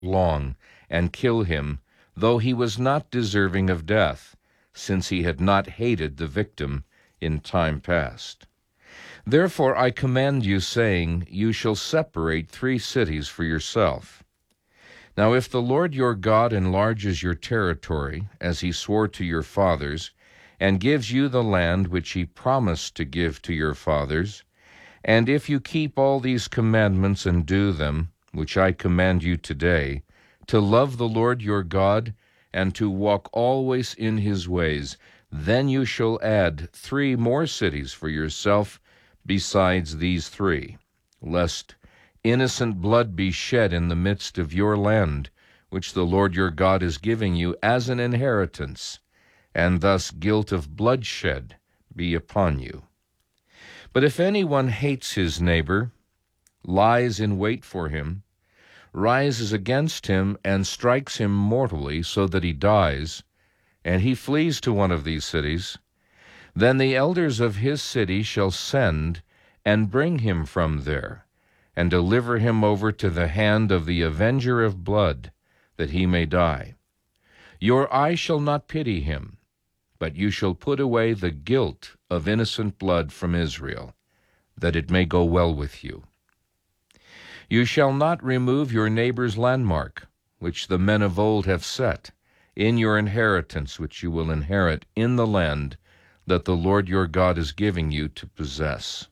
long and kill him, though he was not deserving of death, since he had not hated the victim in time past. Therefore I command you, saying, You shall separate 3 cities for yourself. Now if the Lord your God enlarges your territory, as he swore to your fathers, and gives you the land which he promised to give to your fathers, and if you keep all these commandments and do them, which I command you today, to love the Lord your God, and to walk always in his ways, then you shall add 3 more cities for yourself besides these 3, lest innocent blood be shed in the midst of your land, which the Lord your God is giving you as an inheritance, and thus guilt of bloodshed be upon you. But if anyone hates his neighbor, lies in wait for him, rises against him, and strikes him mortally so that he dies, and he flees to one of these cities, then the elders of his city shall send and bring him from there, and deliver him over to the hand of the avenger of blood, that he may die. Your eye shall not pity him, but you shall put away the guilt of innocent blood from Israel, that it may go well with you. You shall not remove your neighbor's landmark, which the men of old have set, in your inheritance which you will inherit in the land that the Lord your God is giving you to possess.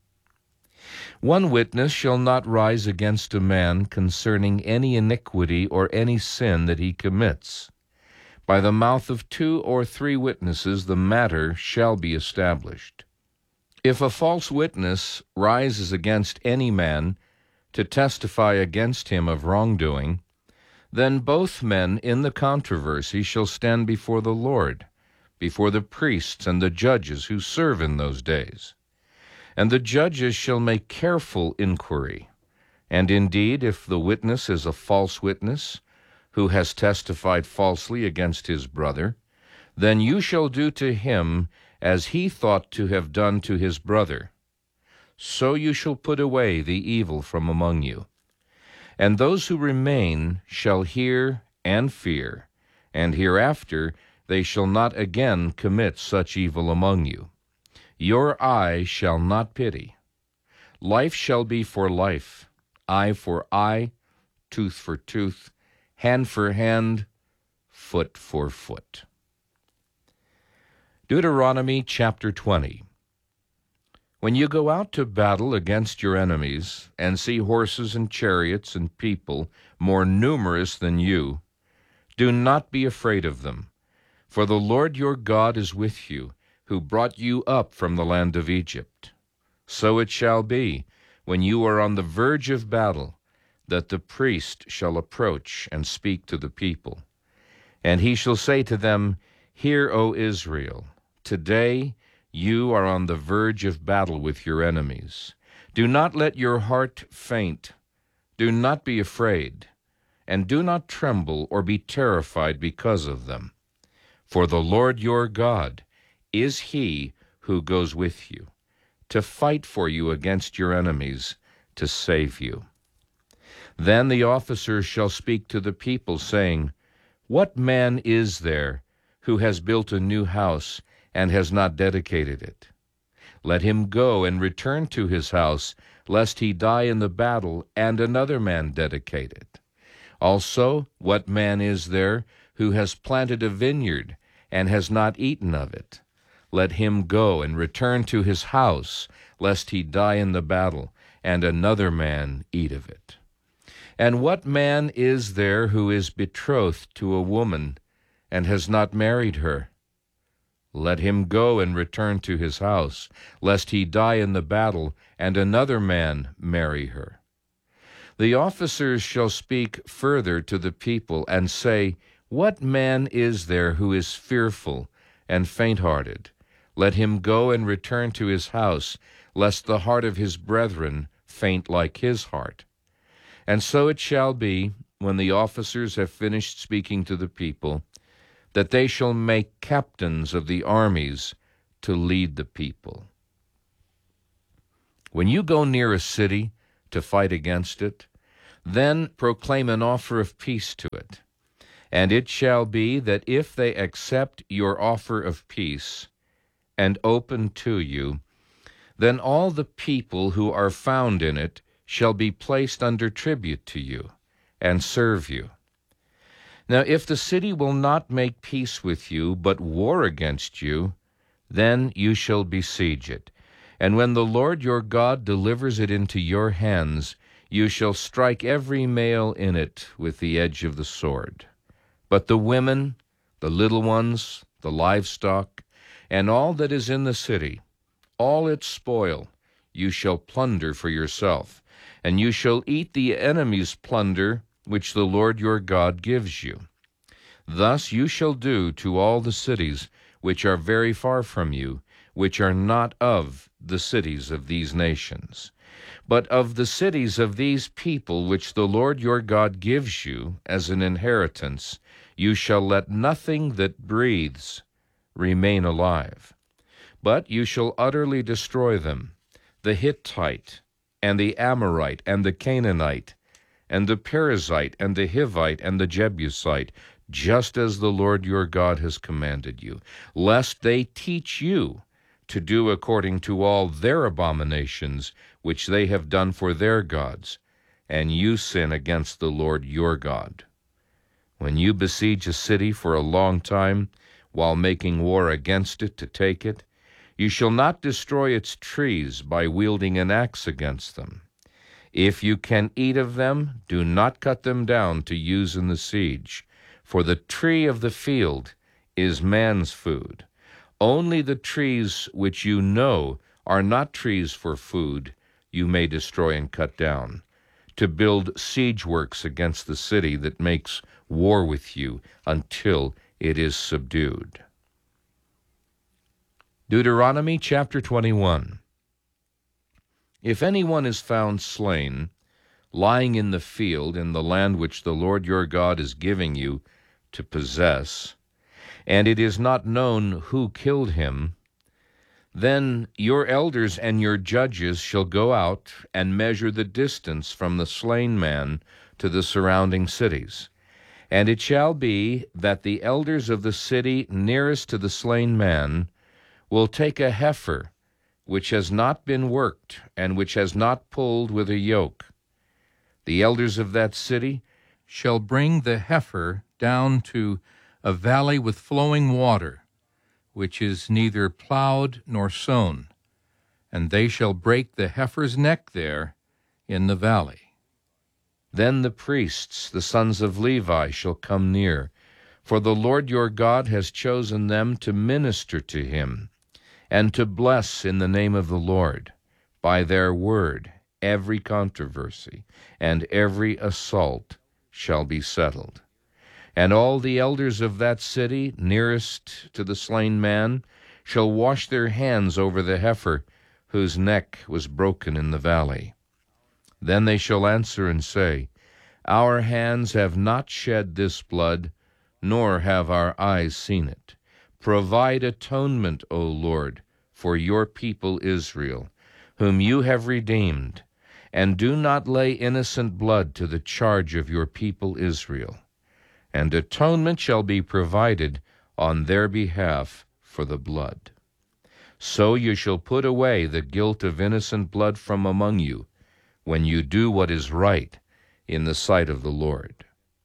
One witness shall not rise against a man concerning any iniquity or any sin that he commits. By the mouth of 2 or 3 witnesses the matter shall be established. If a false witness rises against any man to testify against him of wrongdoing, then both men in the controversy shall stand before the Lord, before the priests and the judges who serve in those days. And the judges shall make careful inquiry. And indeed, if the witness is a false witness, who has testified falsely against his brother, then you shall do to him as he thought to have done to his brother. So you shall put away the evil from among you. And those who remain shall hear and fear, and hereafter they shall not again commit such evil among you. Your eye shall not pity. Life shall be for life, eye for eye, tooth for tooth, hand for hand, foot for foot. Deuteronomy chapter 20. When you go out to battle against your enemies, and see horses and chariots and people more numerous than you, do not be afraid of them, for the Lord your God is with you, who brought you up from the land of Egypt. So it shall be, when you are on the verge of battle, that the priest shall approach and speak to the people. And he shall say to them, Hear, O Israel, today you are on the verge of battle with your enemies. Do not let your heart faint. Do not be afraid, and do not tremble or be terrified because of them. For the Lord your God is he who goes with you, to fight for you against your enemies, to save you. Then the officers shall speak to the people, saying, What man is there who has built a new house and has not dedicated it? Let him go and return to his house, lest he die in the battle, and another man dedicate it. Also, what man is there who has planted a vineyard and has not eaten of it? Let him go and return to his house, lest he die in the battle, and another man eat of it. And what man is there who is betrothed to a woman and has not married her? Let him go and return to his house, lest he die in the battle, and another man marry her. The officers shall speak further to the people and say, What man is there who is fearful and faint-hearted? Let him go and return to his house, lest the heart of his brethren faint like his heart. And so it shall be, when the officers have finished speaking to the people, that they shall make captains of the armies to lead the people. When you go near a city to fight against it, Then proclaim an offer of peace to it. And it shall be that if they accept your offer of peace and open to you, then all the people who are found in it shall be placed under tribute to you and serve you. Now if the city will not make peace with you, but war against you, then you shall besiege it. And when the Lord your God delivers it into your hands, you shall strike every male in it with the edge of the sword. But the women, the little ones, the livestock, and all that is in the city, all its spoil, you shall plunder for yourself, and you shall eat the enemy's plunder which the Lord your God gives you. Thus you shall do to all the cities which are very far from you, which are not of the cities of these nations. But of the cities of these people which the Lord your God gives you as an inheritance, you shall let nothing that breathes remain alive. But you shall utterly destroy them, the Hittite, and the Amorite, and the Canaanite, and the Perizzite, and the Hivite, and the Jebusite, just as the Lord your God has commanded you, lest they teach you to do according to all their abominations which they have done for their gods, and you sin against the Lord your God. When you besiege a city for a long time, while making war against it to take it, you shall not destroy its trees by wielding an axe against them. If you can eat of them, do not cut them down to use in the siege, for the tree of the field is man's food. Only the trees which you know are not trees for food you may destroy and cut down, to build siege works against the city that makes war with you until it is subdued. Deuteronomy chapter 21. If anyone is found slain, lying in the field in the land which the Lord your God is giving you to possess, and it is not known who killed him, then your elders and your judges shall go out and measure the distance from the slain man to the surrounding cities. And it shall be that the elders of the city nearest to the slain man will take a heifer which has not been worked and which has not pulled with a yoke. The elders of that city shall bring the heifer down to a valley with flowing water, which is neither plowed nor sown, and they shall break the heifer's neck there in the valley. Then the priests, the sons of Levi, shall come near, for the Lord your God has chosen them to minister to him, and to bless in the name of the Lord. By their word every controversy and every assault shall be settled. And all the elders of that city nearest to the slain man shall wash their hands over the heifer whose neck was broken in the valley. Then they shall answer and say, Our hands have not shed this blood, nor have our eyes seen it. Provide atonement, O Lord, for your people Israel, whom you have redeemed, and do not lay innocent blood to the charge of your people Israel. And atonement shall be provided on their behalf for the blood. So you shall put away the guilt of innocent blood from among you, when you do what is right in the sight of the Lord.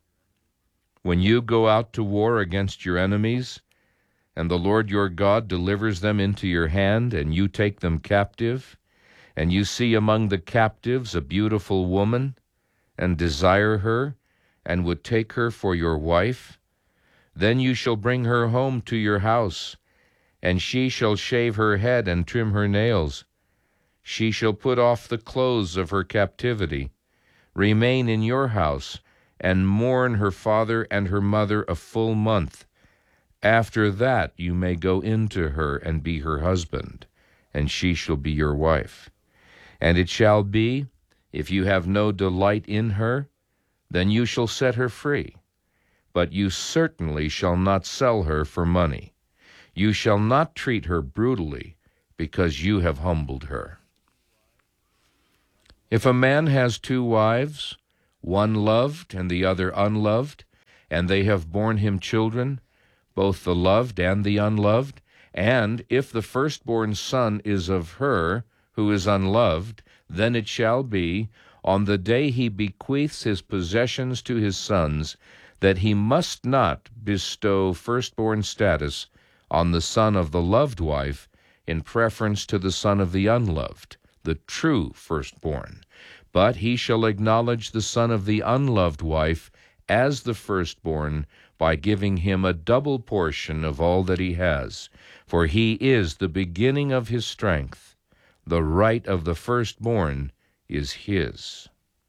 When you go out to war against your enemies, and the Lord your God delivers them into your hand, and you take them captive, and you see among the captives a beautiful woman, and desire her, and would take her for your wife, then you shall bring her home to your house, and she shall shave her head and trim her nails. She shall put off the clothes of her captivity, remain in your house, and mourn her father and her mother a full month. After that you may go in to her and be her husband, and she shall be your wife. And it shall be, if you have no delight in her, then you shall set her free. But you certainly shall not sell her for money. You shall not treat her brutally, because you have humbled her. If a man has 2 wives, one loved and the other unloved, and they have borne him children, both the loved and the unloved. And if the firstborn son is of her who is unloved, then it shall be, on the day he bequeaths his possessions to his sons, that he must not bestow firstborn status on the son of the loved wife in preference to the son of the unloved, the true firstborn. But he shall acknowledge the son of the unloved wife as the firstborn by giving him a double portion of all that he has, for he is the beginning of his strength. The right of the firstborn is his.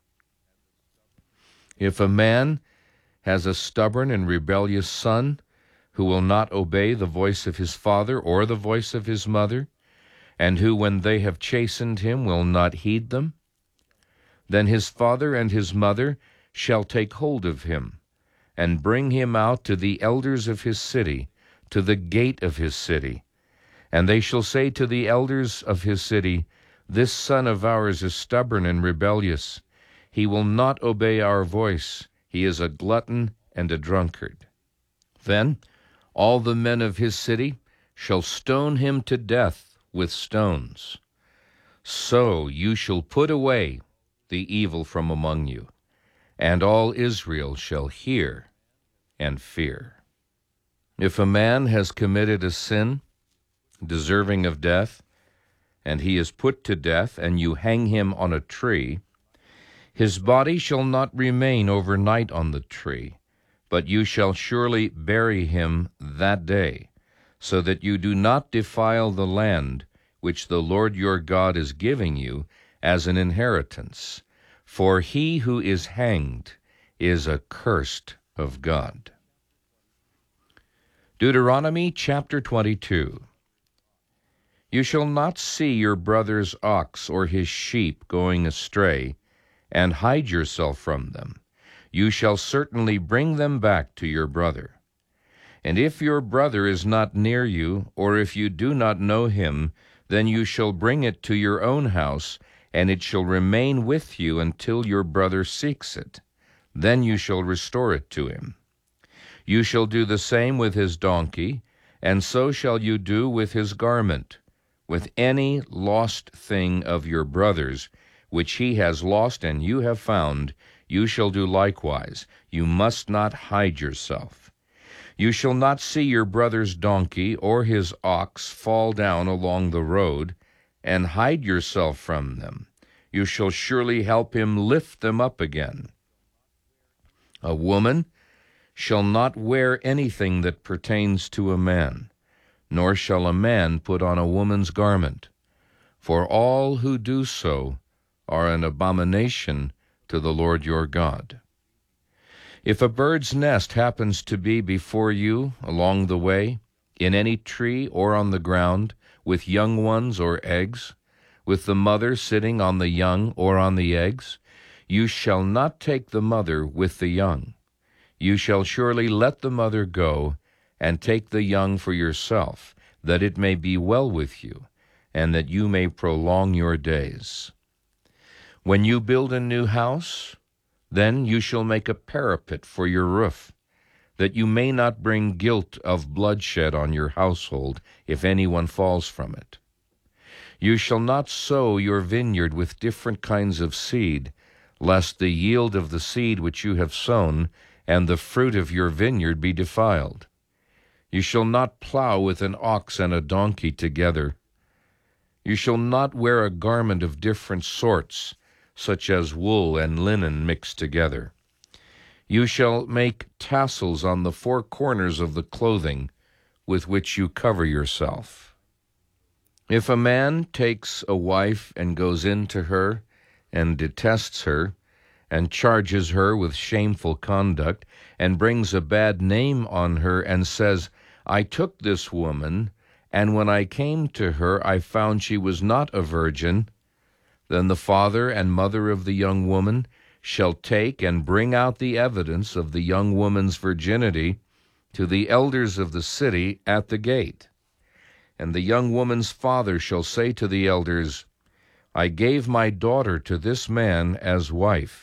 If a man has a stubborn and rebellious son who will not obey the voice of his father or the voice of his mother, and who, when they have chastened him, will not heed them, then his father and his mother shall take hold of him, and bring him out to the elders of his city, to the gate of his city. And they shall say to the elders of his city, This son of ours is stubborn and rebellious. He will not obey our voice. He is a glutton and a drunkard. Then all the men of his city shall stone him to death with stones. So you shall put away the evil from among you, and all Israel shall hear and fear. If a man has committed a sin deserving of death, and he is put to death, and you hang him on a tree, his body shall not remain overnight on the tree, but you shall surely bury him that day, so that you do not defile the land which the Lord your God is giving you as an inheritance. For he who is hanged is accursed of God. Deuteronomy chapter 22. You shall not see your brother's ox or his sheep going astray, and hide yourself from them. You shall certainly bring them back to your brother. And if your brother is not near you, or if you do not know him, then you shall bring it to your own house, and it shall remain with you until your brother seeks it. Then you shall restore it to him. You shall do the same with his donkey, and so shall you do with his garment. With any lost thing of your brother's, which he has lost and you have found, you shall do likewise. You must not hide yourself. You shall not see your brother's donkey or his ox fall down along the road, and hide yourself from them. You shall surely help him lift them up again. A woman shall not wear anything that pertains to a man, nor shall a man put on a woman's garment, for all who do so are an abomination to the Lord your God. If a bird's nest happens to be before you along the way, in any tree or on the ground, with young ones or eggs, with the mother sitting on the young or on the eggs, you shall not take the mother with the young. You shall surely let the mother go, and take the young for yourself, that it may be well with you, and that you may prolong your days. When you build a new house, then you shall make a parapet for your roof, that you may not bring guilt of bloodshed on your household if anyone falls from it. You shall not sow your vineyard with different kinds of seed, lest the yield of the seed which you have sown and the fruit of your vineyard be defiled. You shall not plow with an ox and a donkey together. You shall not wear a garment of different sorts, such as wool and linen mixed together. You shall make tassels on the four corners of the clothing with which you cover yourself. If a man takes a wife and goes in to her and detests her, and charges her with shameful conduct, and brings a bad name on her, and says, I took this woman, and when I came to her I found she was not a virgin, then the father and mother of the young woman shall take and bring out the evidence of the young woman's virginity to the elders of the city at the gate. And the young woman's father shall say to the elders, I gave my daughter to this man as wife,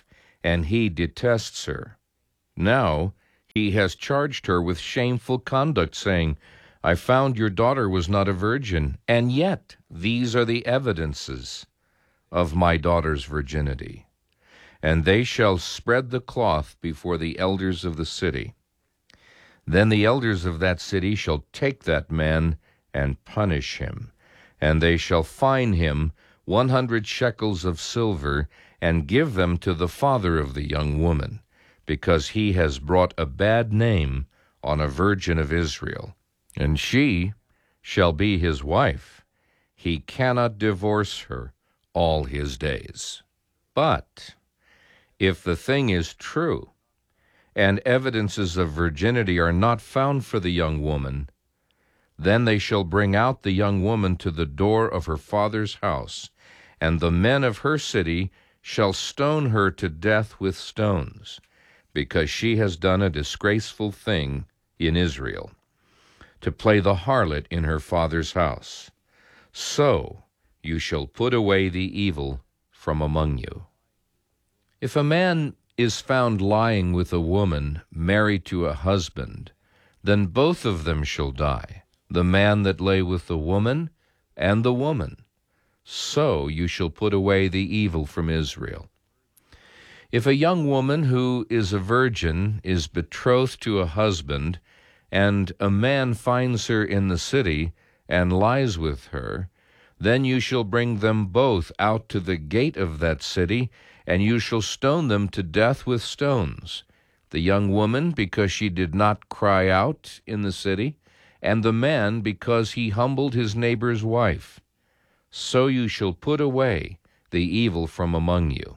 and he detests her. Now he has charged her with shameful conduct, saying, I found your daughter was not a virgin, and yet these are the evidences of my daughter's virginity. And they shall spread the cloth before the elders of the city. Then the elders of that city shall take that man and punish him, and they shall fine him 100 shekels of silver, and give them to the father of the young woman, because he has brought a bad name on a virgin of Israel. And she shall be his wife. He cannot divorce her all his days. But if the thing is true, and evidences of virginity are not found for the young woman, then they shall bring out the young woman to the door of her father's house, and the men of her city shall stone her to death with stones, because she has done a disgraceful thing in Israel, to play the harlot in her father's house. So you shall put away the evil from among you. If a man is found lying with a woman married to a husband, then both of them shall die, the man that lay with the woman and the woman. So you shall put away the evil from Israel. If a young woman who is a virgin is betrothed to a husband, and a man finds her in the city and lies with her, then you shall bring them both out to the gate of that city, and you shall stone them to death with stones, the young woman because she did not cry out in the city, and the man because he humbled his neighbor's wife. So you shall put away the evil from among you.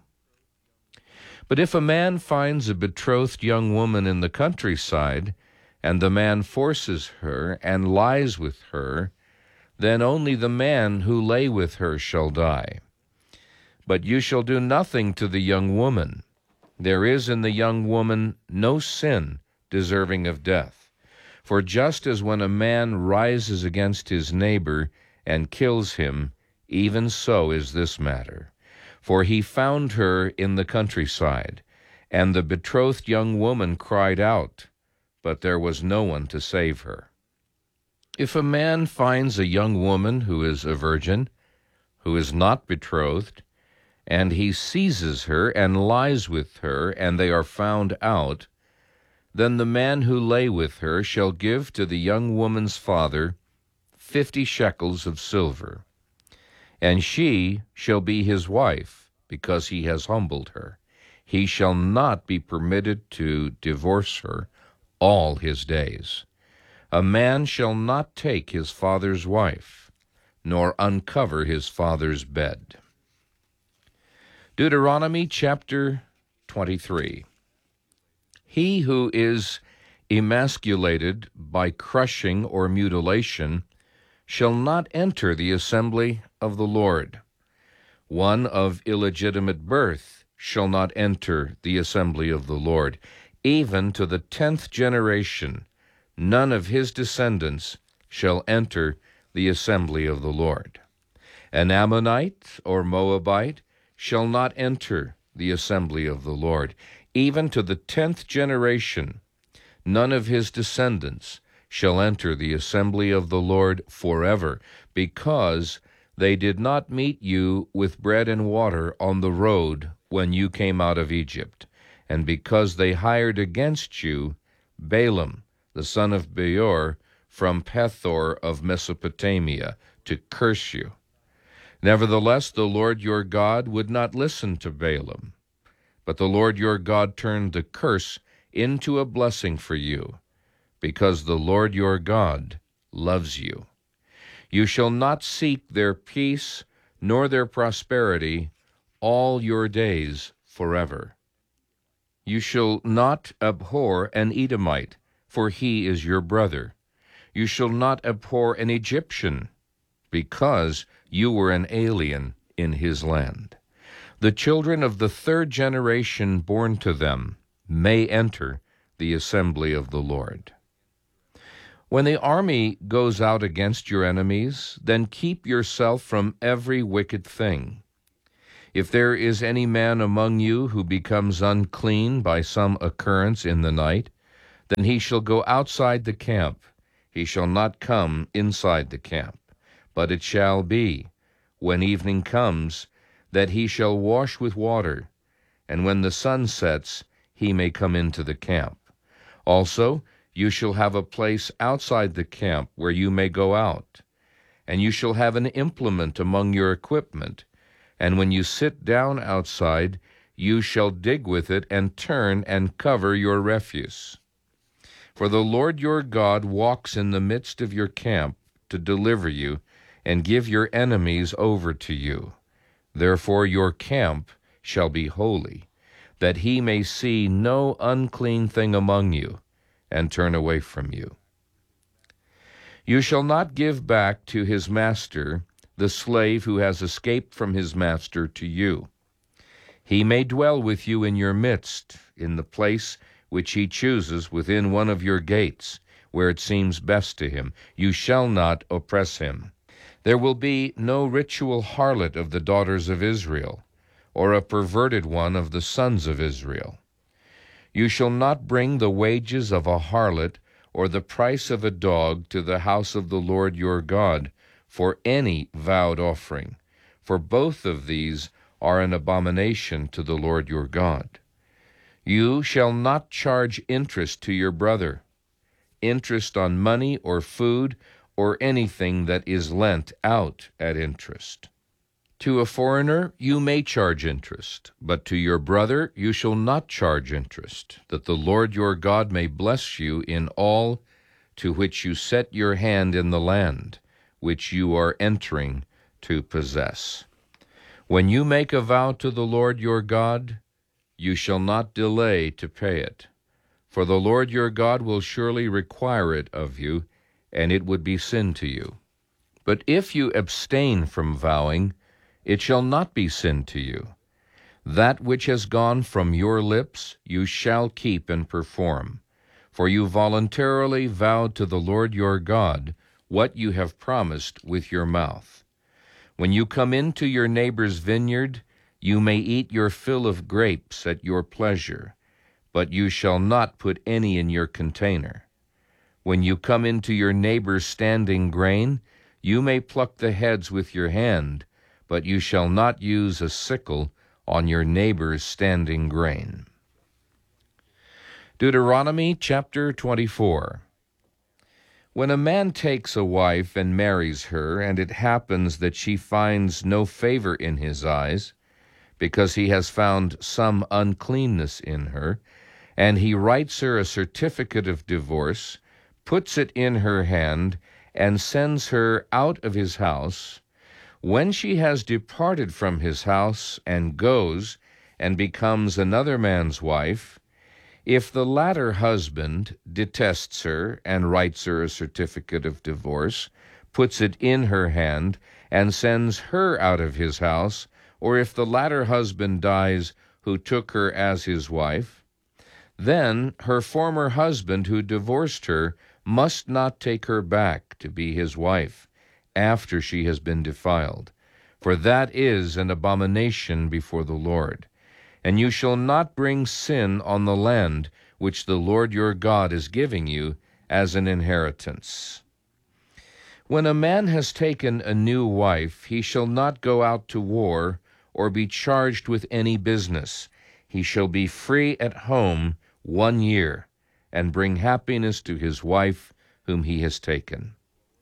But if a man finds a betrothed young woman in the countryside, and the man forces her and lies with her, then only the man who lay with her shall die. But you shall do nothing to the young woman. There is in the young woman no sin deserving of death. For just as when a man rises against his neighbor and kills him, even so is this matter. For he found her in the countryside, and the betrothed young woman cried out, but there was no one to save her. If a man finds a young woman who is a virgin, who is not betrothed, and he seizes her and lies with her, and they are found out, then the man who lay with her shall give to the young woman's father 50 shekels of silver, and she shall be his wife, because he has humbled her. He shall not be permitted to divorce her all his days. A man shall not take his father's wife, nor uncover his father's bed. Deuteronomy chapter 23. He who is emasculated by crushing or mutilation shall not enter the assembly of the Lord. One of illegitimate birth shall not enter the assembly of the Lord. Even to the 10th generation, none of his descendants shall enter the assembly of the Lord. An Ammonite or Moabite shall not enter the assembly of the Lord. Even to the 10th generation, none of his descendants shall enter the assembly of the Lord forever, because they did not meet you with bread and water on the road when you came out of Egypt, and because they hired against you Balaam, the son of Beor, from Pethor of Mesopotamia, to curse you. Nevertheless, the Lord your God would not listen to Balaam, but the Lord your God turned the curse into a blessing for you, because the Lord your God loves you. You shall not seek their peace nor their prosperity all your days forever. You shall not abhor an Edomite, for he is your brother. You shall not abhor an Egyptian, because you were an alien in his land. The children of the 3rd generation born to them may enter the assembly of the Lord. When the army goes out against your enemies, then keep yourself from every wicked thing. If there is any man among you who becomes unclean by some occurrence in the night, then he shall go outside the camp. He shall not come inside the camp. But it shall be, when evening comes, that he shall wash with water, and when the sun sets, he may come into the camp. Also, you shall have a place outside the camp where you may go out, and you shall have an implement among your equipment, and when you sit down outside, you shall dig with it and turn and cover your refuse. For the Lord your God walks in the midst of your camp to deliver you and give your enemies over to you. Therefore your camp shall be holy, that he may see no unclean thing among you, and turn away from you. You shall not give back to his master the slave who has escaped from his master to you. He may dwell with you in your midst, in the place which he chooses within one of your gates, where it seems best to him. You shall not oppress him. There will be no ritual harlot of the daughters of Israel, or a perverted one of the sons of Israel. You shall not bring the wages of a harlot or the price of a dog to the house of the Lord your God for any vowed offering, for both of these are an abomination to the Lord your God. You shall not charge interest to your brother, interest on money or food or anything that is lent out at interest. To a foreigner you may charge interest, but to your brother you shall not charge interest, that the Lord your God may bless you in all to which you set your hand in the land which you are entering to possess. When you make a vow to the Lord your God, you shall not delay to pay it, for the Lord your God will surely require it of you, and it would be sin to you. But if you abstain from vowing, it shall not be sin to you. That which has gone from your lips you shall keep and perform, for you voluntarily vowed to the Lord your God what you have promised with your mouth. When you come into your neighbor's vineyard, you may eat your fill of grapes at your pleasure, but you shall not put any in your container. When you come into your neighbor's standing grain, you may pluck the heads with your hand, but you shall not use a sickle on your neighbor's standing grain. Deuteronomy chapter 24. When a man takes a wife and marries her, and it happens that she finds no favor in his eyes, because he has found some uncleanness in her, and he writes her a certificate of divorce, puts it in her hand, and sends her out of his house, when she has departed from his house and goes and becomes another man's wife, if the latter husband detests her and writes her a certificate of divorce, puts it in her hand, and sends her out of his house, or if the latter husband dies who took her as his wife, then her former husband who divorced her must not take her back to be his wife after she has been defiled, for that is an abomination before the Lord. And you shall not bring sin on the land which the Lord your God is giving you as an inheritance. When a man has taken a new wife, he shall not go out to war or be charged with any business. He shall be free at home 1 year, and bring happiness to his wife whom he has taken.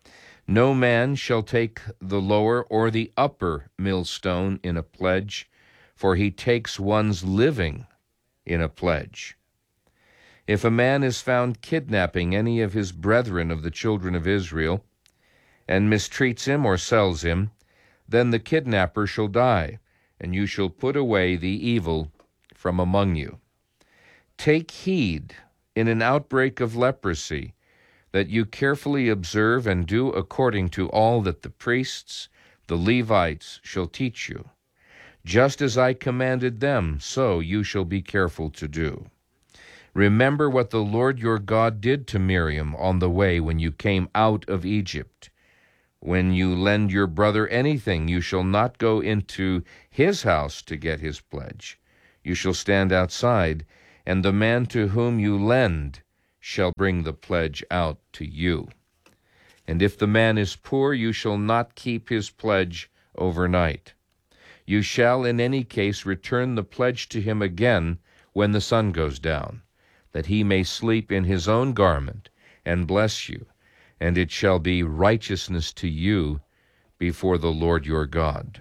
No man shall take the lower or the upper millstone in a pledge, for he takes one's living in a pledge. If a man is found kidnapping any of his brethren of the children of Israel, and mistreats him or sells him, then the kidnapper shall die, and you shall put away the evil from among you. Take heed in an outbreak of leprosy, that you carefully observe and do according to all that the priests, the Levites, shall teach you. Just as I commanded them, so you shall be careful to do. Remember what the Lord your God did to Miriam on the way when you came out of Egypt, When you lend your brother anything, you shall not go into his house to get his pledge. You shall stand outside, and the man to whom you lend shall bring the pledge out to you. And if the man is poor, you shall not keep his pledge overnight. You shall in any case return the pledge to him again when the sun goes down, that he may sleep in his own garment and bless you, and it shall be righteousness to you before the Lord your God.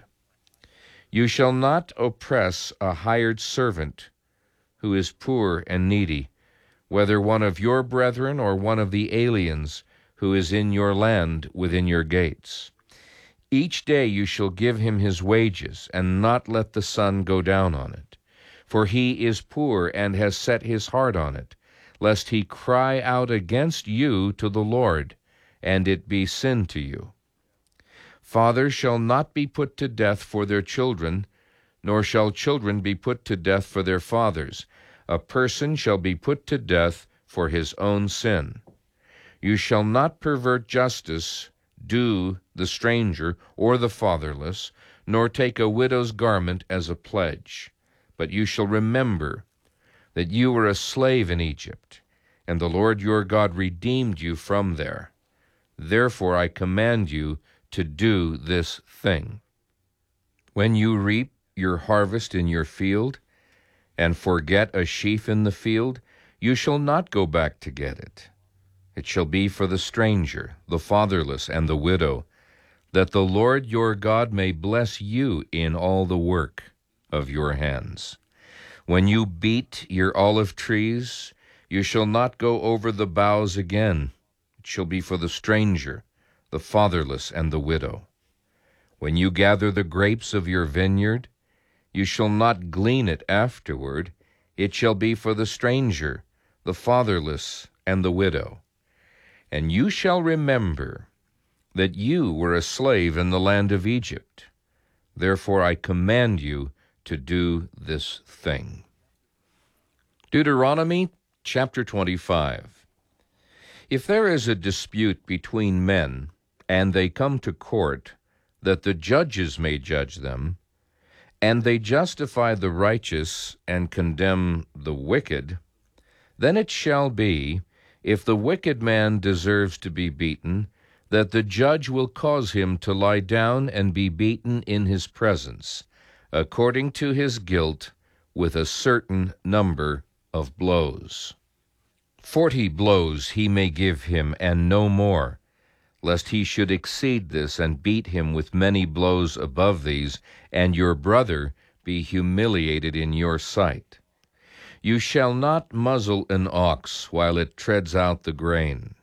You shall not oppress a hired servant who is poor and needy, whether one of your brethren or one of the aliens who is in your land within your gates. Each day you shall give him his wages, and not let the sun go down on it. For he is poor and has set his heart on it, lest he cry out against you to the Lord, and it be sin to you. Fathers shall not be put to death for their children, nor shall children be put to death for their fathers. A person shall be put to death for his own sin. You shall not pervert justice, do the stranger or the fatherless, nor take a widow's garment as a pledge. But you shall remember that you were a slave in Egypt, and the Lord your God redeemed you from there. Therefore I command you to do this thing. When you reap your harvest in your field, and forget a sheaf in the field, you shall not go back to get it. It shall be for the stranger, the fatherless, and the widow, that the Lord your God may bless you in all the work of your hands. When you beat your olive trees, you shall not go over the boughs again. It shall be for the stranger, the fatherless, and the widow. When you gather the grapes of your vineyard, you shall not glean it afterward. It shall be for the stranger, the fatherless, and the widow. And you shall remember that you were a slave in the land of Egypt. Therefore I command you to do this thing. Deuteronomy chapter 25. If there is a dispute between men, and they come to court, that the judges may judge them, and they justify the righteous and condemn the wicked, then it shall be, if the wicked man deserves to be beaten, that the judge will cause him to lie down and be beaten in his presence, according to his guilt, with a certain number of blows. 40 blows he may give him, and no more, lest he should exceed this and beat him with many blows above these, and your brother be humiliated in your sight. You shall not muzzle an ox while it treads out the grain.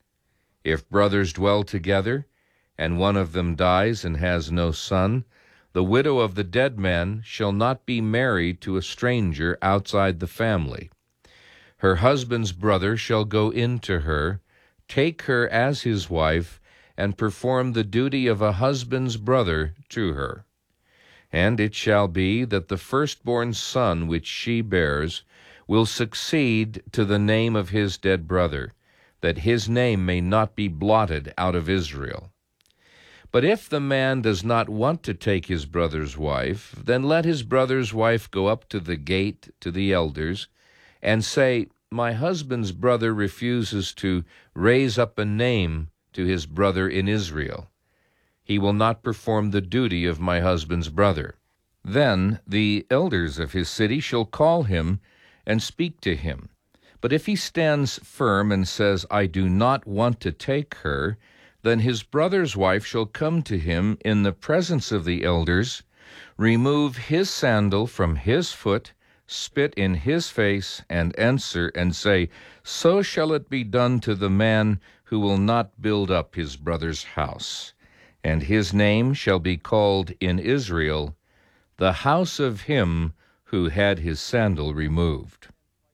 If brothers dwell together, and one of them dies and has no son, the widow of the dead man shall not be married to a stranger outside the family. Her husband's brother shall go in to her, take her as his wife, and perform the duty of a husband's brother to her. And it shall be that the firstborn son which she bears will succeed to the name of his dead brother, that his name may not be blotted out of Israel. But if the man does not want to take his brother's wife, then let his brother's wife go up to the gate to the elders, and say, My husband's brother refuses to raise up a name to his brother in Israel. He will not perform the duty of my husband's brother. Then the elders of his city shall call him and speak to him. But if he stands firm and says, I do not want to take her, then his brother's wife shall come to him in the presence of the elders, remove his sandal from his foot, spit in his face, and answer and say, So shall it be done to the man who will not build up his brother's house. And his name shall be called in Israel, the house of him who had his sandal removed.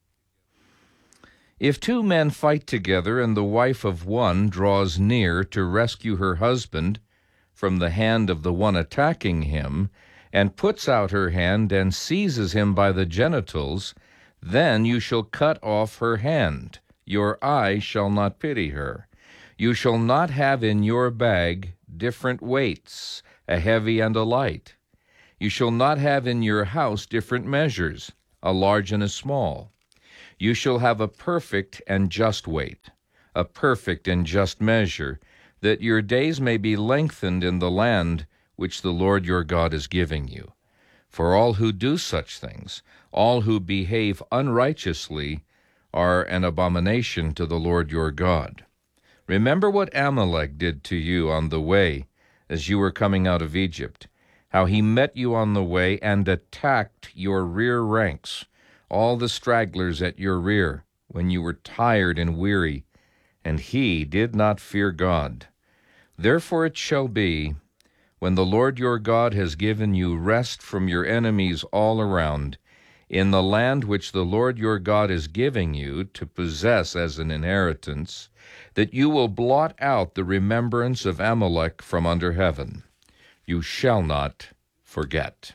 If two men fight together, and the wife of one draws near to rescue her husband from the hand of the one attacking him, and puts out her hand and seizes him by the genitals, then you shall cut off her hand. Your eye shall not pity her. You shall not have in your bag different weights, a heavy and a light. You shall not have in your house different measures, a large and a small. You shall have a perfect and just weight, a perfect and just measure, that your days may be lengthened in the land which the Lord your God is giving you. For all who do such things, all who behave unrighteously, are an abomination to the Lord your God. Remember what Amalek did to you on the way as you were coming out of Egypt, how he met you on the way and attacked your rear ranks, all the stragglers at your rear, when you were tired and weary, and he did not fear God. Therefore it shall be, when the Lord your God has given you rest from your enemies all around, in the land which the Lord your God is giving you to possess as an inheritance, that you will blot out the remembrance of Amalek from under heaven. You shall not forget.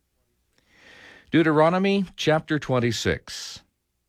Deuteronomy chapter 26.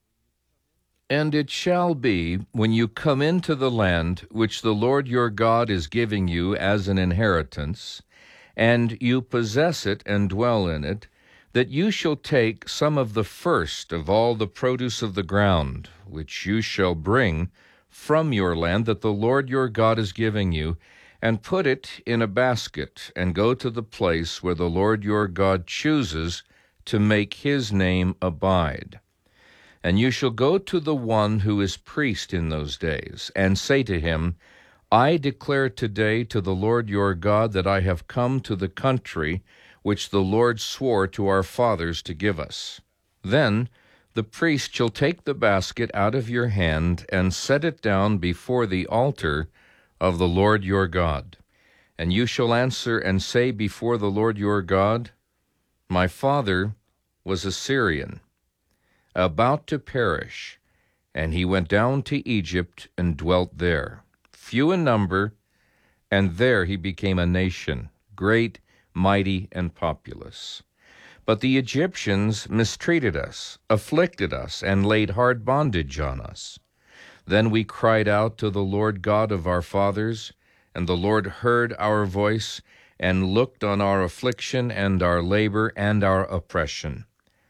And it shall be, when you come into the land which the Lord your God is giving you as an inheritance, and you possess it and dwell in it, that you shall take some of the first of all the produce of the ground, which you shall bring from your land that the Lord your God is giving you, and put it in a basket, and go to the place where the Lord your God chooses to make his name abide. And you shall go to the one who is priest in those days, and say to him, I declare today to the Lord your God that I have come to the country which the Lord swore to our fathers to give us. Then the priest shall take the basket out of your hand and set it down before the altar of the Lord your God. And you shall answer and say before the Lord your God, My father was a Syrian, about to perish, and he went down to Egypt and dwelt there, few in number, and there he became a nation, great, mighty, and populous. But the Egyptians mistreated us, afflicted us, and laid hard bondage on us. Then we cried out to the Lord God of our fathers, and the Lord heard our voice, and looked on our affliction and our labor and our oppression.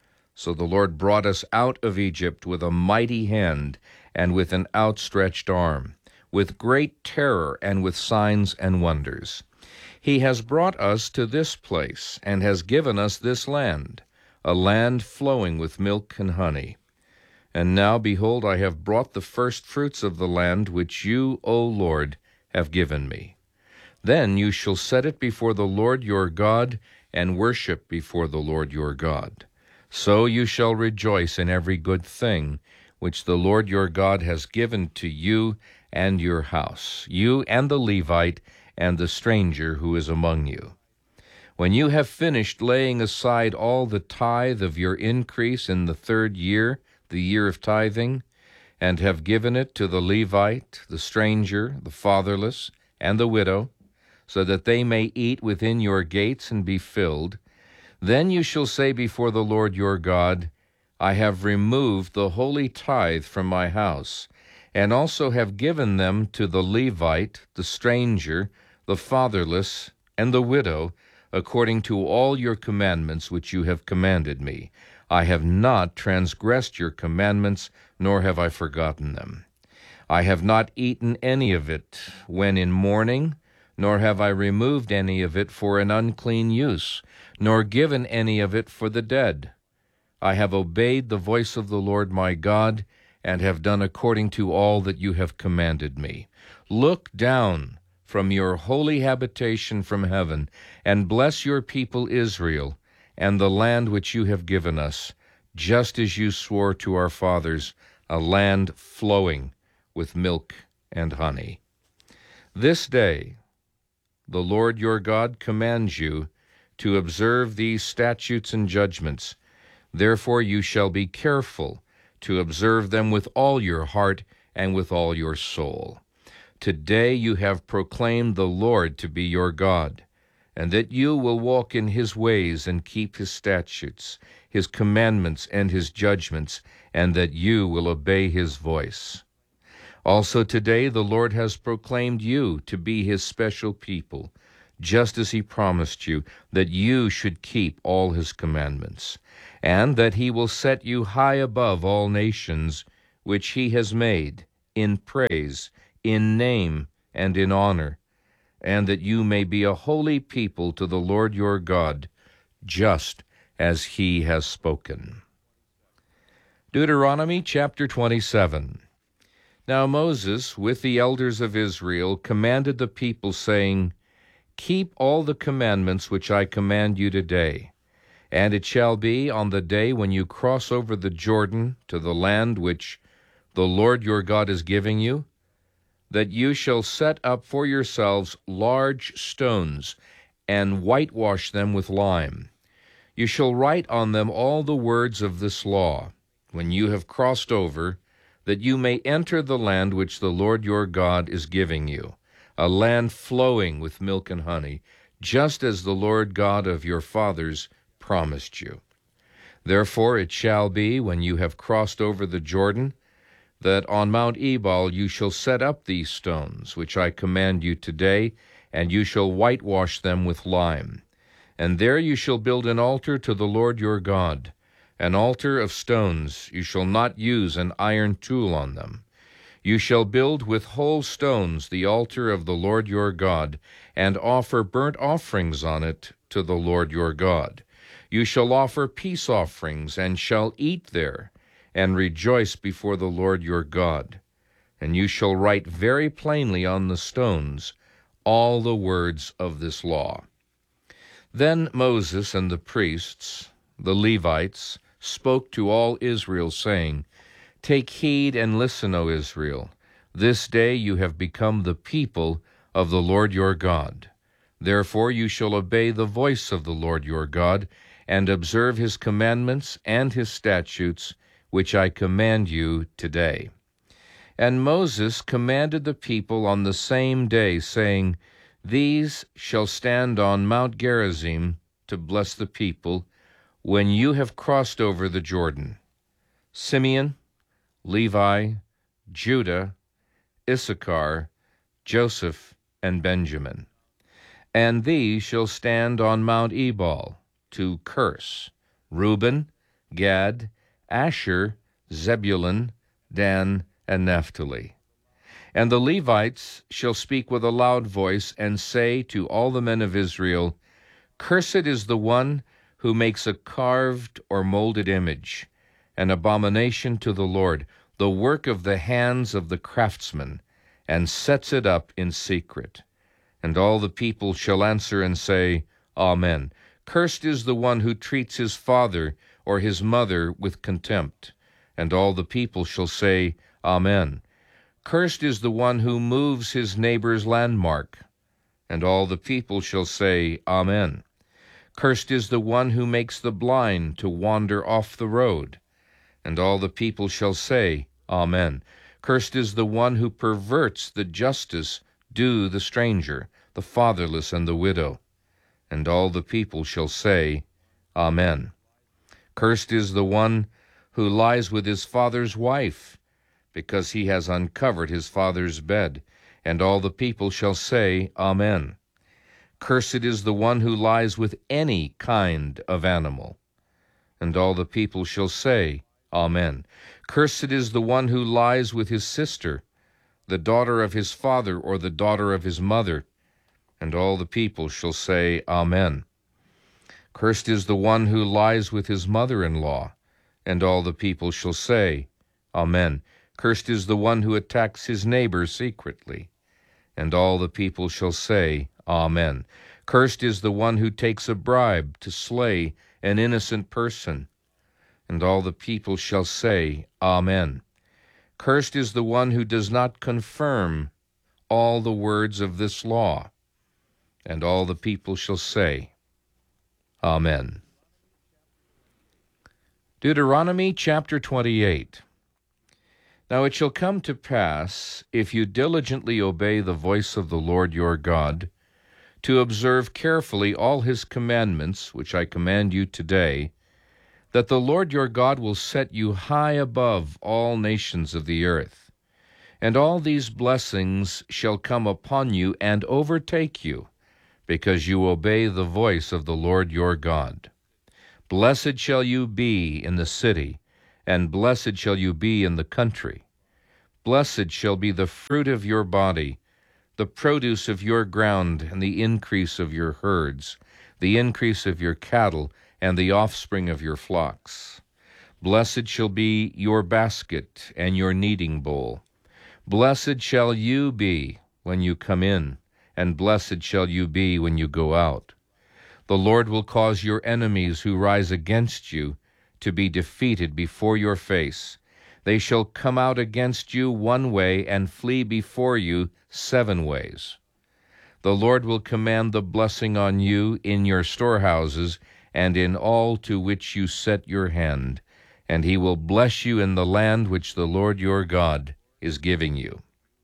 So the Lord brought us out of Egypt with a mighty hand and with an outstretched arm, with great terror and with signs and wonders. He has brought us to this place and has given us this land, a land flowing with milk and honey. And now, behold, I have brought the first fruits of the land which you, O Lord, have given me. Then you shall set it before the Lord your God and worship before the Lord your God. So you shall rejoice in every good thing which the Lord your God has given to you and your house, you and the Levite and the stranger who is among you. When you have finished laying aside all the tithe of your increase in the 3rd year, the year of tithing, and have given it to the Levite, the stranger, the fatherless, and the widow, so that they may eat within your gates and be filled, then you shall say before the Lord your God, I have removed the holy tithe from my house, and also have given them to the Levite, the stranger, the fatherless, and the widow, according to all your commandments which you have commanded me. I have not transgressed your commandments, nor have I forgotten them. I have not eaten any of it when in mourning, nor have I removed any of it for an unclean use, nor given any of it for the dead. I have obeyed the voice of the Lord my God, and have done according to all that you have commanded me. Look down from your holy habitation from heaven, and bless your people Israel, and the land which you have given us, just as you swore to our fathers, a land flowing with milk and honey. This day the Lord your God commands you to observe these statutes and judgments. Therefore you shall be careful to observe them with all your heart and with all your soul. Today you have proclaimed the Lord to be your God, and that you will walk in his ways and keep his statutes, his commandments, and his judgments, and that you will obey his voice. Also today the Lord has proclaimed you to be his special people, just as he promised you, that you should keep all his commandments, and that he will set you high above all nations which he has made, in praise, in name, and in honor, and that you may be a holy people to the Lord your God, just as he has spoken. Deuteronomy chapter 27. Now Moses, with the elders of Israel, commanded the people, saying, Keep all the commandments which I command you today. And it shall be on the day when you cross over the Jordan to the land which the Lord your God is giving you, that you shall set up for yourselves large stones, and whitewash them with lime. You shall write on them all the words of this law, when you have crossed over, that you may enter the land which the Lord your God is giving you, a land flowing with milk and honey, just as the Lord God of your fathers promised you. Therefore it shall be, when you have crossed over the Jordan, that on Mount Ebal you shall set up these stones, which I command you today, and you shall whitewash them with lime. And there you shall build an altar to the Lord your God, an altar of stones. You shall not use an iron tool on them. You shall build with whole stones the altar of the Lord your God, and offer burnt offerings on it to the Lord your God. You shall offer peace offerings, and shall eat there, and rejoice before the Lord your God. And you shall write very plainly on the stones all the words of this law. Then Moses and the priests, the Levites, spoke to all Israel, saying, Take heed and listen, O Israel. This day you have become the people of the Lord your God. Therefore you shall obey the voice of the Lord your God, and observe his commandments and his statutes, which I command you today. And Moses commanded the people on the same day, saying, These shall stand on Mount Gerizim to bless the people, when you have crossed over the Jordan: Simeon, Levi, Judah, Issachar, Joseph, and Benjamin. And these shall stand on Mount Ebal to curse: Reuben, Gad, Asher, Zebulun, Dan, and Naphtali. And the Levites shall speak with a loud voice, and say to all the men of Israel, Cursed is the one who makes a carved or molded image, an abomination to the Lord, the work of the hands of the craftsman, and sets it up in secret. And all the people shall answer and say, Amen. Cursed is the one who treats his father or his mother with contempt. And all the people shall say, Amen. Cursed is the one who moves his neighbor's landmark. And all the people shall say, Amen. Cursed is the one who makes the blind to wander off the road. And all the people shall say, Amen. Cursed is the one who perverts the justice due the stranger, the fatherless, and the widow. And all the people shall say, Amen. Cursed is the one who lies with his father's wife, because he has uncovered his father's bed. And all the people shall say, Amen. Cursed is the one who lies with any kind of animal. And all the people shall say, Amen. Cursed is the one who lies with his sister, the daughter of his father or the daughter of his mother. And all the people shall say, Amen. Cursed is the one who lies with his mother-in-law. And all the people shall say, Amen. Cursed is the one who attacks his neighbor secretly. And all the people shall say, Amen. Cursed is the one who takes a bribe to slay an innocent person. And all the people shall say, Amen. Cursed is the one who does not confirm all the words of this law. And all the people shall say, Amen. Deuteronomy chapter 28. Now it shall come to pass, if you diligently obey the voice of the Lord your God, to observe carefully all his commandments, which I command you today, that the Lord your God will set you high above all nations of the earth. And all these blessings shall come upon you and overtake you, because you obey the voice of the Lord your God. Blessed shall you be in the city, and blessed shall you be in the country. Blessed shall be the fruit of your body, the produce of your ground, and the increase of your herds, the increase of your cattle, and the offspring of your flocks. Blessed shall be your basket and your kneading bowl. Blessed shall you be when you come in, and blessed shall you be when you go out. The Lord will cause your enemies who rise against you to be defeated before your face. They shall come out against you one way and flee before you 7 ways. The Lord will command the blessing on you in your storehouses and in all to which you set your hand, and he will bless you in the land which the Lord your God is giving you.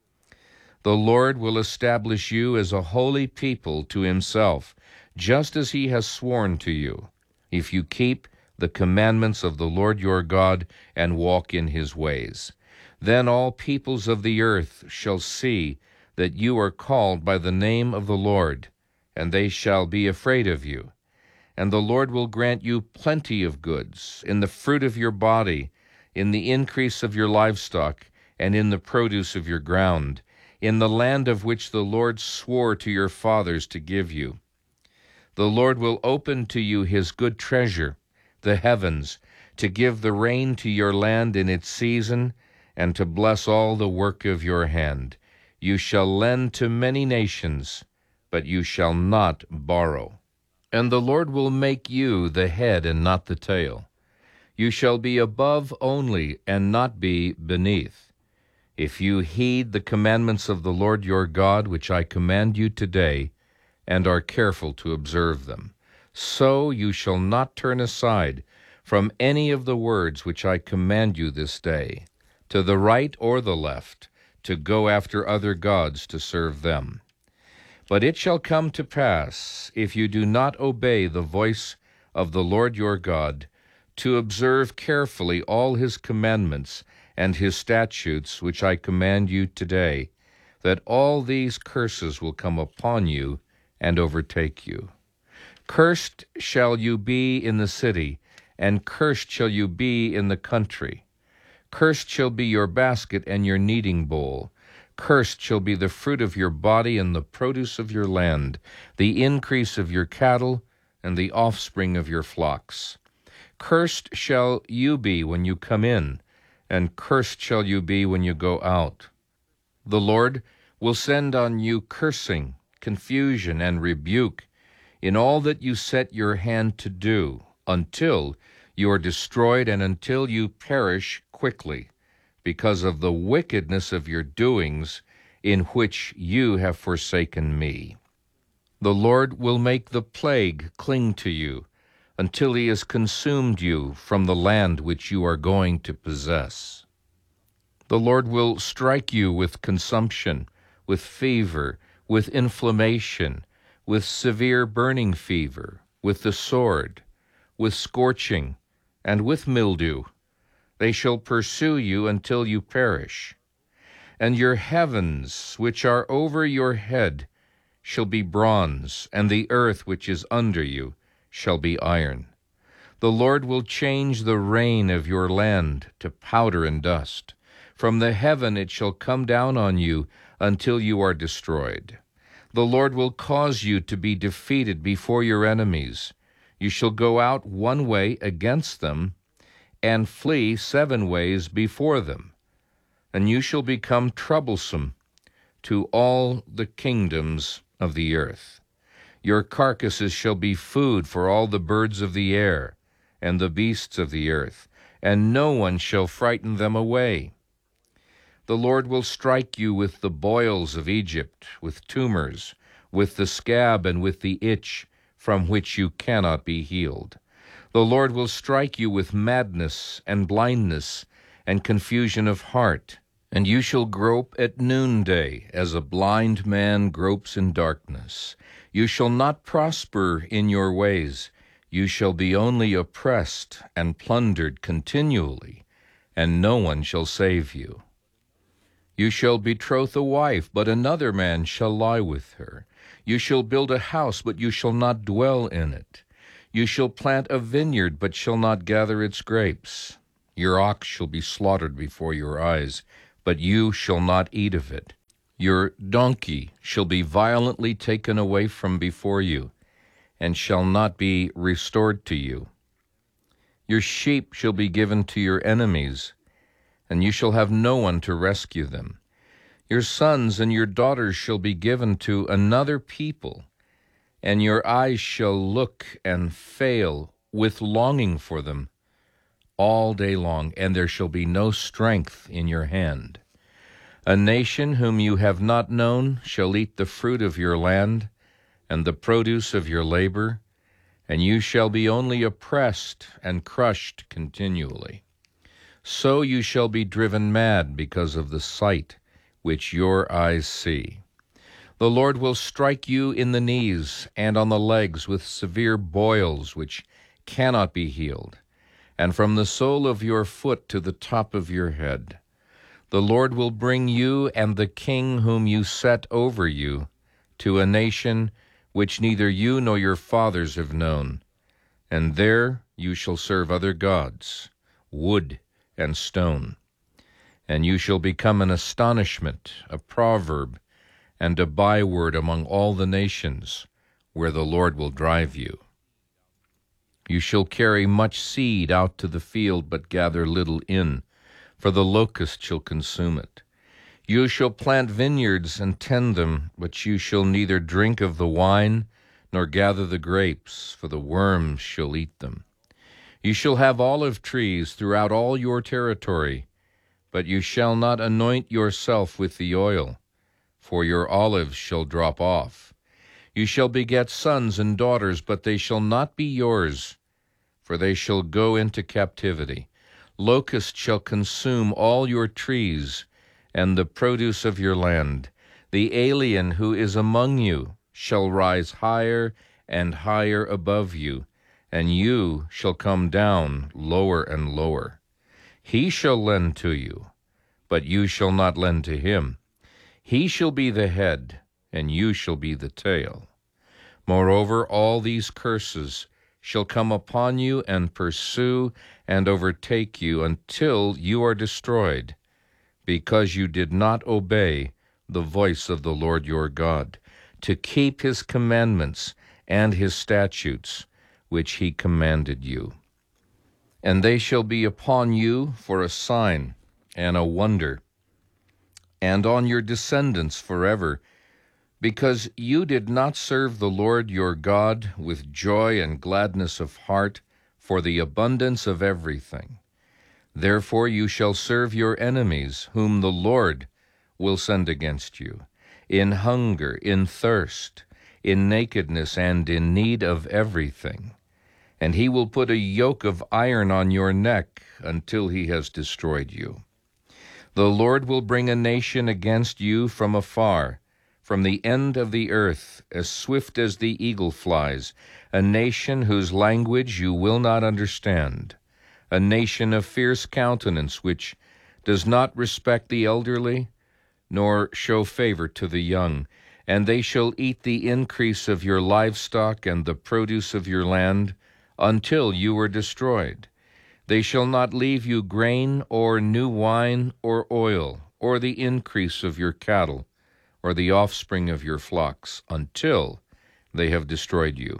The Lord will establish you as a holy people to himself, just as he has sworn to you, if you keep the commandments of the Lord your God and walk in his ways. Then all peoples of the earth shall see that you are called by the name of the Lord, and they shall be afraid of you. And the Lord will grant you plenty of goods, in the fruit of your body, in the increase of your livestock, and in the produce of your ground, in the land of which the Lord swore to your fathers to give you. The Lord will open to you his good treasure, the heavens, to give the rain to your land in its season, and to bless all the work of your hand. You shall lend to many nations, but you shall not borrow. And the Lord will make you the head and not the tail. You shall be above only, and not be beneath. If you heed the commandments of the Lord your God, which I command you today, and are careful to observe them, so you shall not turn aside from any of the words which I command you this day, to the right or the left, to go after other gods to serve them. But it shall come to pass, if you do not obey the voice of the Lord your God, to observe carefully all his commandments and his statutes which I command you today, that all these curses will come upon you and overtake you. Cursed shall you be in the city, and cursed shall you be in the country. Cursed shall be your basket and your kneading bowl. Cursed shall be the fruit of your body and the produce of your land, the increase of your cattle and the offspring of your flocks. Cursed shall you be when you come in, and cursed shall you be when you go out. The Lord will send on you cursing, confusion, and rebuke in all that you set your hand to do, until you are destroyed and until you perish quickly, because of the wickedness of your doings in which you have forsaken me. The Lord will make the plague cling to you until he has consumed you from the land which you are going to possess. The Lord will strike you with consumption, with fever, with inflammation, with severe burning fever, with the sword, with scorching, and with mildew. They shall pursue you until you perish. And your heavens, which are over your head, shall be bronze, and the earth which is under you shall be iron. The Lord will change the rain of your land to powder and dust. From the heaven it shall come down on you until you are destroyed. The Lord will cause you to be defeated before your enemies. You shall go out one way against them, and flee 7 ways before them. And you shall become troublesome to all the kingdoms of the earth. Your carcasses shall be food for all the birds of the air and the beasts of the earth, and no one shall frighten them away. The Lord will strike you with the boils of Egypt, with tumors, with the scab and with the itch from which you cannot be healed. The Lord will strike you with madness and blindness and confusion of heart, and you shall grope at noonday as a blind man gropes in darkness. You shall not prosper in your ways. You shall be only oppressed and plundered continually, and no one shall save you. You shall betroth a wife, but another man shall lie with her. You shall build a house, but you shall not dwell in it. You shall plant a vineyard, but shall not gather its grapes. Your ox shall be slaughtered before your eyes, but you shall not eat of it. Your donkey shall be violently taken away from before you, and shall not be restored to you. Your sheep shall be given to your enemies, and you shall have no one to rescue them. Your sons and your daughters shall be given to another people, and your eyes shall look and fail with longing for them all day long, and there shall be no strength in your hand. A nation whom you have not known shall eat the fruit of your land and the produce of your labor, and you shall be only oppressed and crushed continually. So you shall be driven mad because of the sight which your eyes see. The Lord will strike you in the knees and on the legs with severe boils which cannot be healed, and from the sole of your foot to the top of your head. The Lord will bring you and the king whom you set over you to a nation which neither you nor your fathers have known, and there you shall serve other gods, wood and stone. And you shall become an astonishment, a proverb, and a byword among all the nations where the Lord will drive you. You shall carry much seed out to the field, but gather little in, for the locust shall consume it. You shall plant vineyards and tend them, but you shall neither drink of the wine nor gather the grapes, for the worms shall eat them. You shall have olive trees throughout all your territory, but you shall not anoint yourself with the oil, for your olives shall drop off. You shall beget sons and daughters, but they shall not be yours, for they shall go into captivity. Locusts shall consume all your trees and the produce of your land. The alien who is among you shall rise higher and higher above you, and you shall come down lower and lower. He shall lend to you, but you shall not lend to him. He shall be the head, and you shall be the tail. Moreover, all these curses shall come upon you and pursue and overtake you until you are destroyed, because you did not obey the voice of the Lord your God, to keep his commandments and his statutes, which he commanded you. And they shall be upon you for a sign and a wonder, and on your descendants forever, because you did not serve the Lord your God with joy and gladness of heart for the abundance of everything. Therefore you shall serve your enemies, whom the Lord will send against you, in hunger, in thirst, in nakedness, and in need of everything. And he will put a yoke of iron on your neck until he has destroyed you. The Lord will bring a nation against you from afar, from the end of the earth, as swift as the eagle flies, a nation whose language you will not understand, a nation of fierce countenance which does not respect the elderly, nor show favor to the young. And they shall eat the increase of your livestock and the produce of your land until you are destroyed. They shall not leave you grain or new wine or oil, or the increase of your cattle, or the offspring of your flocks, until they have destroyed you.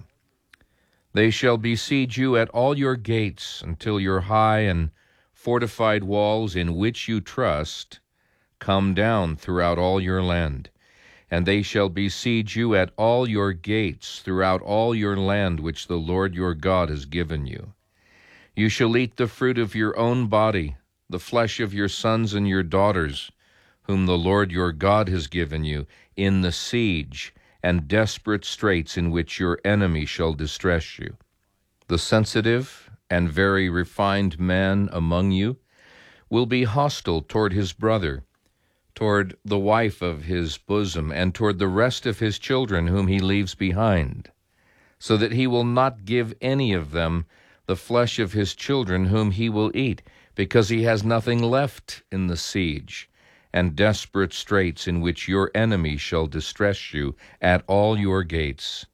They shall besiege you at all your gates until your high and fortified walls in which you trust come down throughout all your land. And they shall besiege you at all your gates throughout all your land which the Lord your God has given you. You shall eat the fruit of your own body, the flesh of your sons and your daughters, whom the Lord your God has given you, in the siege and desperate straits in which your enemy shall distress you. The sensitive and very refined man among you will be hostile toward his brother, toward the wife of his bosom, and toward the rest of his children whom he leaves behind, so that he will not give any of them the flesh of his children whom he will eat, because he has nothing left in the siege, and desperate straits in which your enemy shall distress you at all your gates.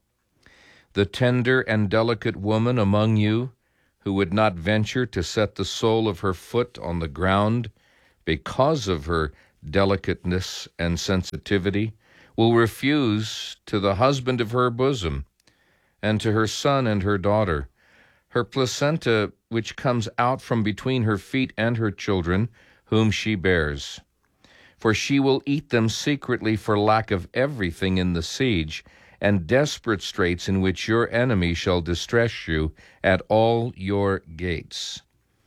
The tender and delicate woman among you, who would not venture to set the sole of her foot on the ground because of her delicateness and sensitivity, will refuse to the husband of her bosom, and to her son and her daughter, her placenta which comes out from between her feet and her children, whom she bears. For she will eat them secretly for lack of everything in the siege, and desperate straits in which your enemy shall distress you at all your gates.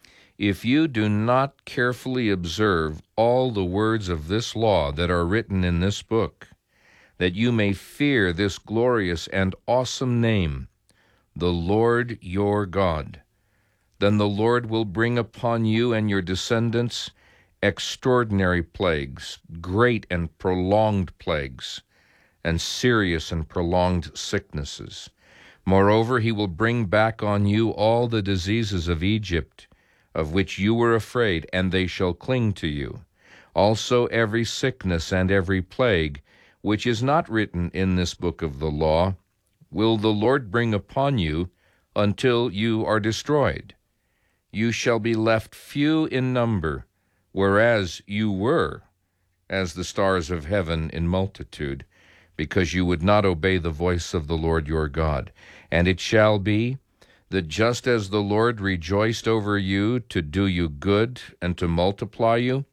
If you do not carefully observe all the words of this law that are written in this book, that you may fear this glorious and awesome name, the Lord your God, then the Lord will bring upon you and your descendants extraordinary plagues, great and prolonged plagues, and serious and prolonged sicknesses. Moreover, he will bring back on you all the diseases of Egypt, of which you were afraid, and they shall cling to you. Also every sickness and every plague, which is not written in this book of the law, will the Lord bring upon you until you are destroyed. You shall be left few in number, whereas you were as the stars of heaven in multitude, because you would not obey the voice of the Lord your God. And it shall be that just as the Lord rejoiced over you to do you good and to multiply you,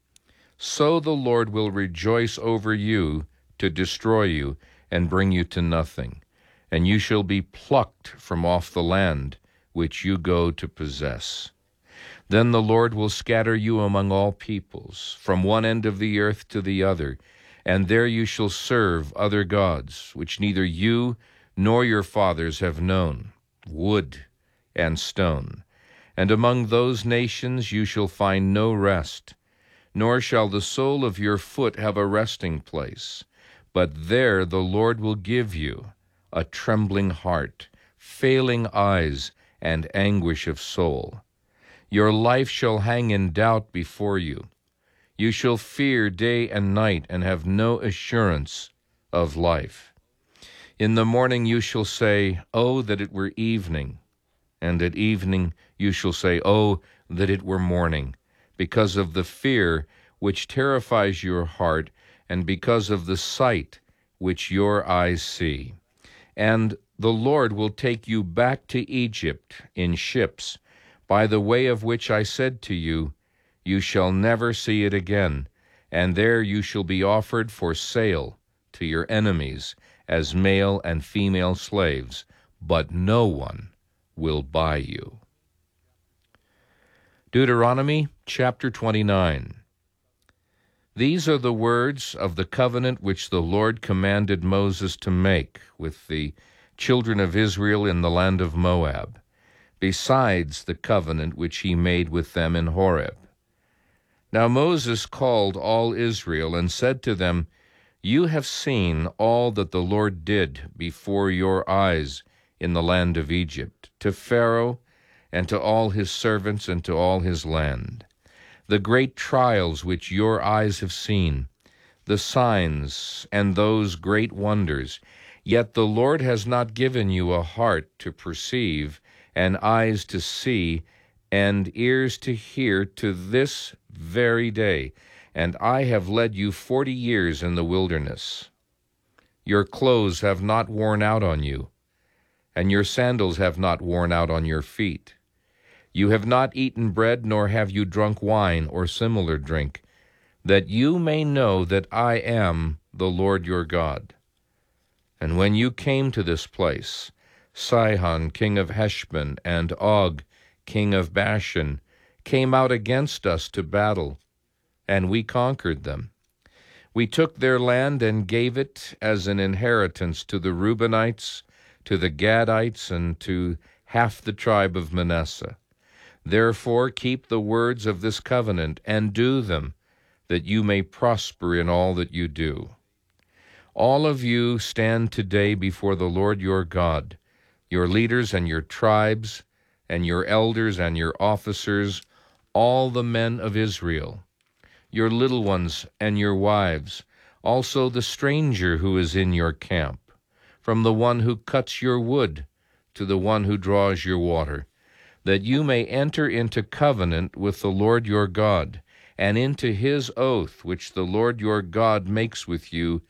so the Lord will rejoice over you to destroy you and bring you to nothing, and you shall be plucked from off the land which you go to possess. Then the Lord will scatter you among all peoples, from one end of the earth to the other, and there you shall serve other gods, which neither you nor your fathers have known, wood and stone. And among those nations you shall find no rest, nor shall the sole of your foot have a resting place. But there the Lord will give you a trembling heart, failing eyes, and anguish of soul. Your life shall hang in doubt before you. You shall fear day and night, and have no assurance of life. In the morning you shall say, "Oh, that it were evening!" And at evening you shall say, "Oh, that it were morning!" Because of the fear which terrifies your heart, and because of the sight which your eyes see. And the Lord will take you back to Egypt in ships, by the way of which I said to you, you shall never see it again, and there you shall be offered for sale to your enemies as male and female slaves, but no one will buy you. Deuteronomy chapter 29. These are the words of the covenant which the Lord commanded Moses to make with the children of Israel in the land of Moab, besides the covenant which he made with them in Horeb. Now Moses called all Israel and said to them, "You have seen all that the Lord did before your eyes in the land of Egypt, to Pharaoh and to all his servants and to all his land. The great trials which your eyes have seen, the signs and those great wonders. Yet the Lord has not given you a heart to perceive, and eyes to see, and ears to hear to this very day. And I have led you 40 years in the wilderness. Your clothes have not worn out on you, and your sandals have not worn out on your feet. You have not eaten bread, nor have you drunk wine or similar drink, that you may know that I am the Lord your God. And when you came to this place, Sihon, king of Heshbon, and Og, king of Bashan, came out against us to battle, and we conquered them. We took their land and gave it as an inheritance to the Reubenites, to the Gadites, and to half the tribe of Manasseh. Therefore keep the words of this covenant and do them, that you may prosper in all that you do. All of you stand today before the Lord your God, your leaders and your tribes, and your elders and your officers, all the men of Israel. your little ones and your wives, also the stranger who is in your camp, from the one who cuts your wood to the one who draws your water, that you may enter into covenant with the Lord your God, and into his oath which the Lord your God makes with you